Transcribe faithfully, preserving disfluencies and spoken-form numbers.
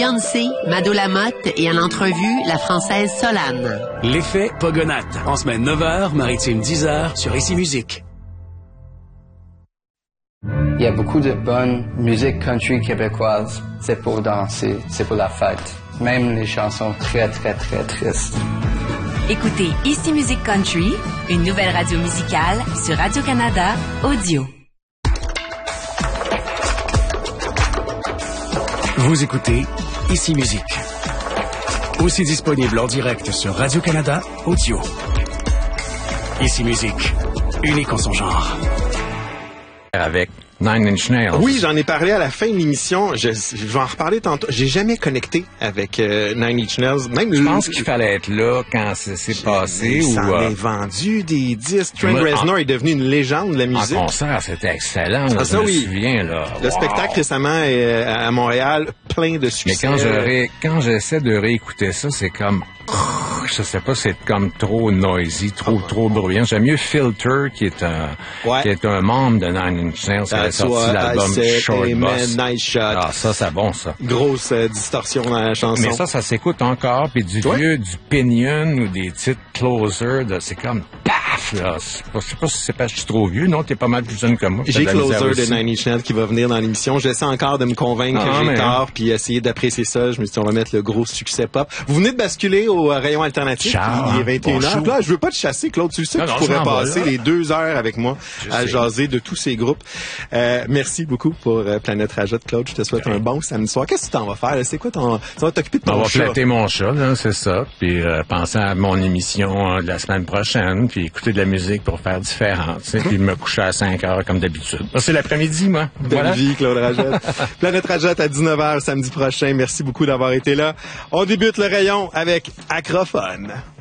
Beyoncé, Mado Lamotte et en entrevue, la Française Solane. L'effet Pogonate, en semaine neuf heures, maritime dix heures, sur Ici Musique. Il y a beaucoup de bonne musique country québécoise. C'est pour danser, c'est pour la fête. Même les chansons très, très, très tristes. Écoutez Ici Musique Country, une nouvelle radio musicale sur Radio-Canada Audio. Vous écoutez Ici Musique. Aussi disponible en direct sur Radio-Canada Audio. Ici Musique, unique en son genre. Avec Nine Inch Nails. Oui, j'en ai parlé à la fin de l'émission. Je, je vais en reparler tantôt. J'ai jamais connecté avec euh, Nine Inch Nails. Même je pense qu'il fallait être là quand c'est passé. Ça ou en euh... est vendu des disques. Trent Reznor en... est devenu une légende de la musique. En concert, c'était excellent. Là, ah, ça, je me oui. souviens. Là. Le wow. spectacle récemment est à Montréal, plein de succès. Mais quand, je ré... quand j'essaie de réécouter ça, c'est comme... Je sais pas, c'est comme trop noisy, trop oh. trop bruyant. J'aime mieux Filter, qui est un ouais. qui est un membre de Nine Inch Nails, qui avait sorti l'album Short Bus. Nice Shot. Ah, ça, c'est bon, ça. Grosse euh, distorsion dans la chanson. Mais ça, ça s'écoute encore. Puis du ouais. vieux, du Pinion ou des titres Closer, de, c'est comme paf, là. C'est pas, je sais pas si c'est parce que je suis trop vieux. Non, t'es pas mal plus jeune que moi. J'ai Closer de Nine Inch Nails qui va venir dans l'émission. J'essaie encore de me convaincre ah, que j'ai mais... tort, puis essayer d'apprécier ça. Je me suis dit, on va mettre le gros succès pop. Vous venez de basculer au rayon alternatif. Ciao. Il est vingt et une heures. Là, je veux pas te chasser, Claude. Tu sais non, que non, tu pourrais passer va, les deux heures avec moi je à sais. jaser de tous ces groupes. Euh, merci beaucoup pour euh, Planète Rajotte, Claude. Je te souhaite ouais. un bon samedi soir. Qu'est-ce que tu t'en vas faire? Là? C'est quoi ton... Ça va t'occuper de ton chat? On va chat. flatter mon chat, là, c'est ça. Puis euh, penser à mon émission euh, de la semaine prochaine, puis écouter de la musique pour faire différent. Tu sais, puis me coucher à cinq heures comme d'habitude. Là, c'est l'après-midi, moi. Bonne voilà. vie, Claude Rajotte. Planète Rajotte à dix-neuf heures samedi prochain. Merci beaucoup d'avoir été là. On débute le rayon avec Acrophone.